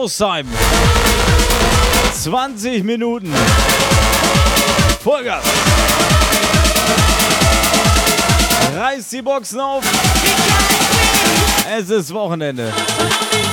Showtime. 20 Minuten. Vollgas. Reißt die Boxen auf. Es ist Wochenende.